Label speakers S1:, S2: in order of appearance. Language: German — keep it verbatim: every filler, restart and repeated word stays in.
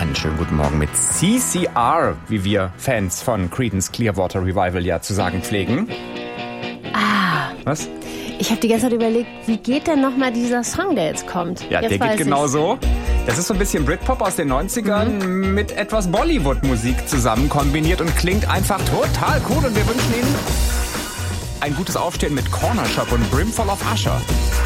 S1: Einen schönen guten Morgen mit C C R, wie wir Fans von Creedence Clearwater Revival ja zu sagen pflegen.
S2: Ah.
S1: Was?
S2: Ich habe die ganze Zeit überlegt, wie geht denn nochmal dieser Song, der jetzt kommt?
S1: Ja,
S2: jetzt
S1: der geht genau so. Das ist so ein bisschen Britpop aus den neunzigern mhm. mit etwas Bollywood-Musik zusammen kombiniert und klingt einfach total cool. Und wir wünschen Ihnen ein gutes Aufstehen mit Corner Shop und Brimful of Usher.